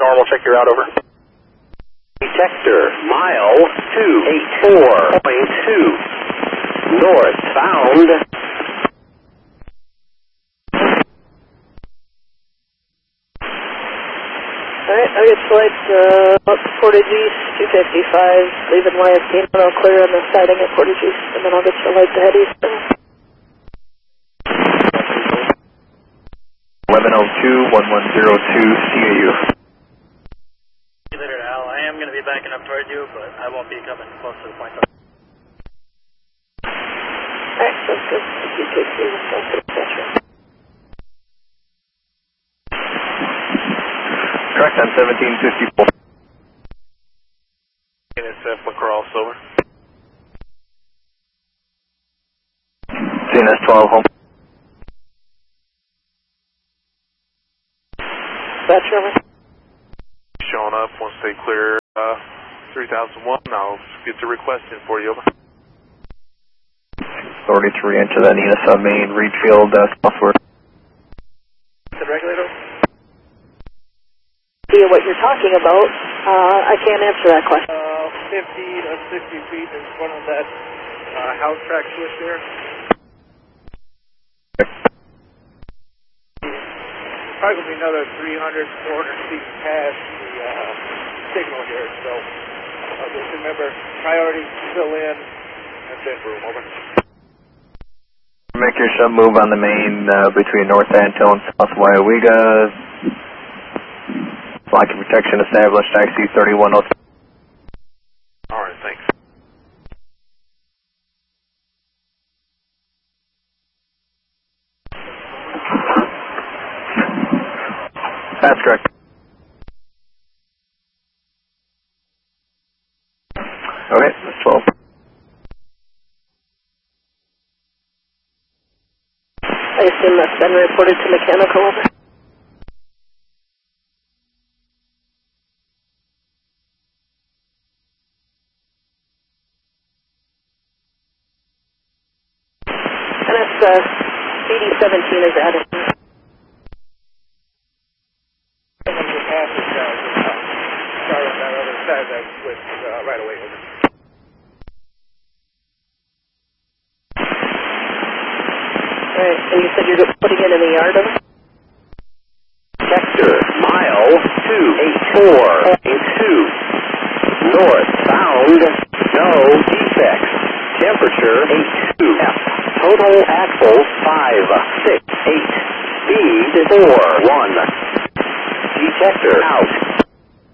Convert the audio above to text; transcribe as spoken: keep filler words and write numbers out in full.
normal, check your route, over. Detector, mile two eight four point two. Northbound. Alright, I'll get flight uh, up to Portage East, two fifty-five, leaving Y S D, and I'll clear on the siding at Portage East, and then I'll get your light to head east. eleven oh two, one one zero two, C A U. See you later, Al. I am going to be backing up toward you, but I won't be coming close to the point. Alright, sounds good. Thank you, K C. Sounds good. Gotcha. Correct on seventeen fifty-four. N S F Lacrosse, over. C N S twelve, home. That's over. Showing up once they clear uh, three thousand one, I'll get the request in for you, over. Authority three, enter that N S F main, Reed Field, uh, southward. The regulator? See what you're talking about. Uh, I can't answer that question. Uh, fifty to sixty feet in front of that uh, house track switch there. Probably going to be another three hundred, four hundred feet past the uh, signal here, so uh, just remember, priority fill in and then room, over. Make your sub move on the main uh, between North Antone and South Wyawega. Blocking protection established, I C thirty-one oh three. Alright, thanks. That's correct. Okay, that's twelve. I assume that's been reported to mechanical, over. And that's uh, C D seventeen is added. Start on that other side of that switch uh, right away, over. Alright, so you said you're putting it in the yard, over? Sector, mile two eight four point two. Northbound, no defects. Temperature eighty-two F. Total axles five six eight. Speed four one. Detector out.